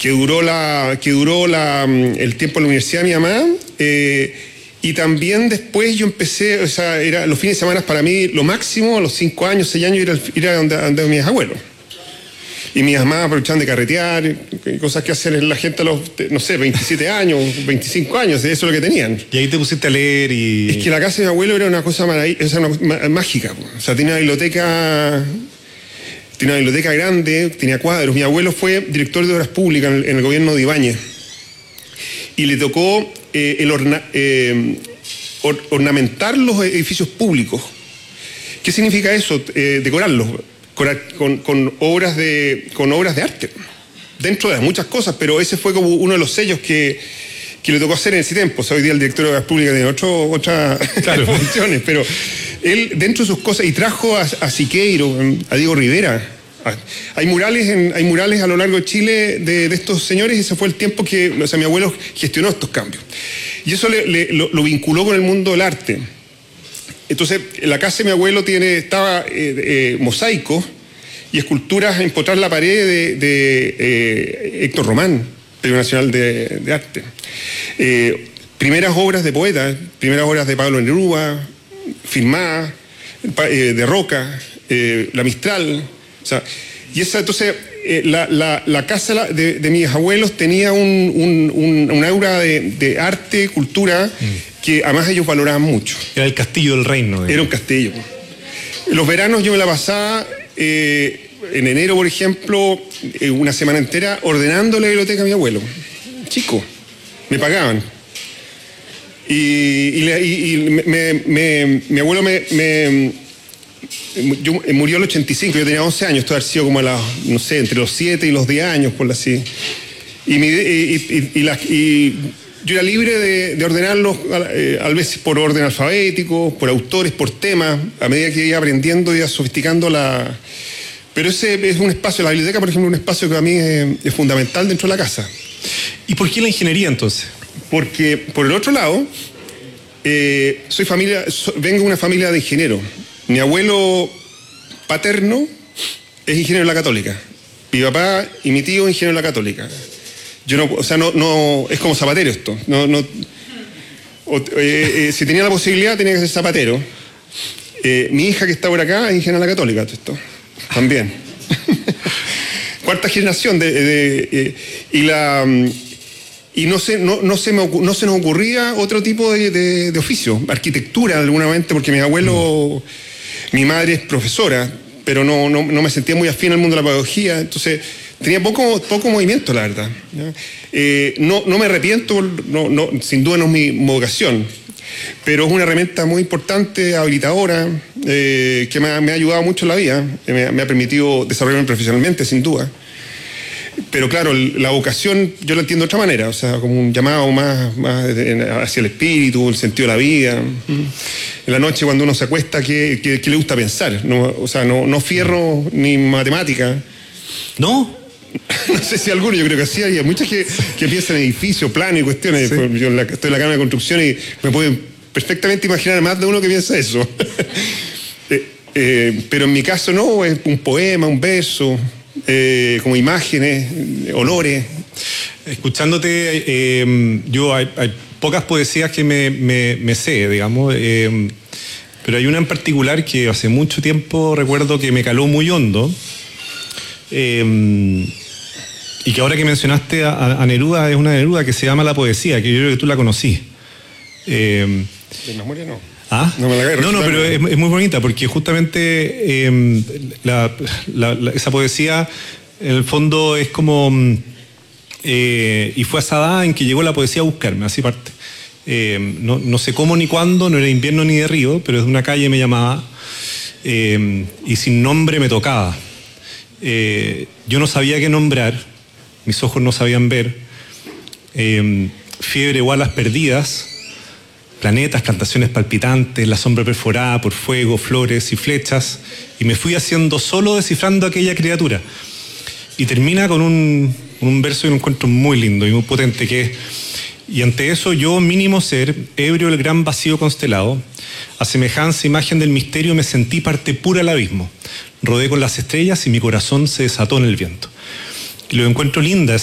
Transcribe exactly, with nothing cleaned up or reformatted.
que duró, la, que duró la, el tiempo en la universidad de mi mamá. Eh, y también después yo empecé, o sea, era, los fines de semana para mí lo máximo, a los cinco años, seis años, ir, ir a donde, donde mis abuelos. Y mis mamás aprovechaban de carretear, cosas que hacen la gente a los, no sé, veintisiete años, veinticinco años, eso es lo que tenían. Y ahí te pusiste a leer y... Es que la casa de mi abuelo era una cosa maravillosa, una, mágica. O sea, tenía una biblioteca, tenía una biblioteca grande, tenía cuadros. Mi abuelo fue director de obras públicas en el, en el gobierno de Ibáñez. Y le tocó eh, el orna, eh, or, ornamentar los edificios públicos. ¿Qué significa eso? Eh, decorarlos. Con, con, obras de, con obras de arte, dentro de muchas cosas, pero ese fue como uno de los sellos que, que le tocó hacer en ese tiempo. O sea, hoy día el director de Obras Públicas tiene otro, otras claro. funciones, pero él, dentro de sus cosas, y trajo a, a Siqueiro, a Diego Rivera. Hay murales, en, hay murales a lo largo de Chile de, de estos señores, y ese fue el tiempo que, o sea, mi abuelo gestionó estos cambios. Y eso le, le, lo, lo vinculó con el mundo del arte. Entonces, la casa de mi abuelo tiene, estaba eh, eh, mosaicos y esculturas empotradas en la pared de, de eh, Héctor Román, Premio Nacional de, de Arte. Eh, primeras obras de poetas, primeras obras de Pablo Neruda, firmadas, eh, de Roca, eh, La Mistral. O sea, y esa, entonces, eh, la, la, la casa de, de mis abuelos tenía un, un, un, un aura de, de arte, cultura, mm. que además ellos valoraban mucho. Era el castillo del reino. Digamos. Era un castillo. Los veranos yo me la pasaba, eh, en enero, por ejemplo, eh, una semana entera ordenando la biblioteca a mi abuelo. Chico, me pagaban. Y, y, y, y me, me, mi abuelo me... me yo, murió en el ochenta y cinco, yo tenía once años, esto ha sido como a las, no sé, entre los siete y los diez años, por así. Y, mi, y, y, y, la, y yo era libre de, de ordenarlos, eh, a veces por orden alfabético, por autores, por temas, a medida que iba aprendiendo, iba sofisticando la... Pero ese es un espacio, la biblioteca, por ejemplo, es un espacio que a mí es, es fundamental dentro de la casa. ¿Y por qué la ingeniería, entonces? Porque, por el otro lado, eh, soy familia, so, vengo de una familia de ingenieros. Mi abuelo paterno es ingeniero en la Católica. Mi papá y mi tío ingeniero en la Católica. Yo no, o sea, no, no, es como zapatero esto. No, no, o, eh, eh, si tenía la posibilidad, tenía que ser zapatero. Eh, mi hija que está por acá es ingeniera en la Católica, esto, también. Cuarta generación de, de eh, y la y no se no, no se me no se nos ocurría otro tipo de, de, de oficio, arquitectura alguna vez, porque mi abuelo, mm. mi madre es profesora, pero no, no, no me sentía muy afín al mundo de la pedagogía, entonces tenía poco, poco movimiento, la verdad. Eh, no, no me arrepiento, no, no, sin duda no es mi vocación, pero es una herramienta muy importante, habilitadora, eh, que me ha, me ha ayudado mucho en la vida, me, me ha permitido desarrollarme profesionalmente, sin duda. Pero claro, la vocación yo la entiendo de otra manera, o sea, como un llamado más, más hacia el espíritu, el sentido de la vida. En la noche cuando uno se acuesta, ¿qué, qué, qué le gusta pensar? No, o sea, no, no fierro ni matemática. ¿No? No sé si alguno, yo creo que sí, hay muchas que, que piensan en edificios, planos y cuestiones. Sí. Yo en la, estoy en la Cámara de Construcción y me puedo perfectamente imaginar más de uno que piensa eso. eh, eh, pero en mi caso no, es un poema, un verso, eh, como imágenes, olores. Escuchándote, eh, yo hay, hay pocas poesías que me, me, me sé, digamos, eh, pero hay una en particular que hace mucho tiempo recuerdo que me caló muy hondo. Eh, y que ahora que mencionaste a, a Neruda, es una Neruda que se llama La Poesía, que yo creo que tú la conocí. Eh, ¿De memoria no? ¿Ah? No, me la no, no, pero es, es muy bonita porque justamente eh, la, la, la, esa poesía en el fondo es como eh, y fue a esa edad en que llegó la poesía a buscarme, así parte. Eh, no, no sé cómo ni cuándo, no era invierno ni de río, pero desde una calle me llamaba eh, y sin nombre me tocaba. Eh, yo no sabía qué nombrar, mis ojos no sabían ver, eh, fiebre o alas perdidas, planetas, cantaciones palpitantes, la sombra perforada por fuego, flores y flechas, y me fui haciendo solo descifrando aquella criatura. Y termina con un, un verso que lo encuentro muy lindo y muy potente, que es: y ante eso yo, mínimo ser, ebrio del gran vacío constelado, a semejanza imagen del misterio me sentí parte pura al abismo, rodé con las estrellas y mi corazón se desató en el viento. Y lo encuentro linda